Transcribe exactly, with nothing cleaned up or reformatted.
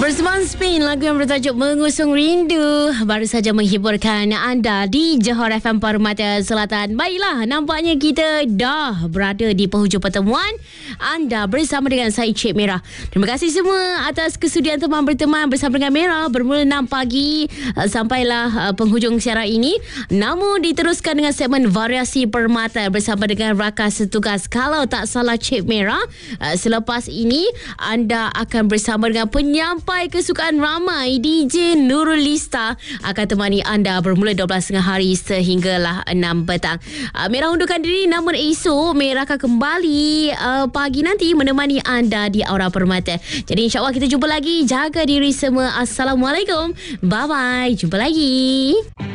Bersama Spin, lagu yang bertajuk Mengusung Rindu baru saja menghiburkan anda di Johor F M Permata Selatan. Baiklah, nampaknya kita dah berada di penghujung pertemuan anda bersama dengan saya Cik Merah. Terima kasih semua atas kesudian teman berteman bersama dengan Merah bermula enam pagi sampailah penghujung siaran ini. Namun diteruskan dengan segmen Variasi Permata bersama dengan rakan setugas. Kalau tak salah Cik Merah, selepas ini anda akan bersama dengan penyampai Sampai kesukaan ramai, D J Nurul Lista akan temani anda bermula dua belas tiga puluh hari sehinggalah enam petang. Uh, Merah undurkan diri, namun esok Merah akan kembali uh, pagi nanti menemani anda di Aura Permata. Jadi insyaAllah kita jumpa lagi. Jaga diri semua. Assalamualaikum. Bye-bye. Jumpa lagi.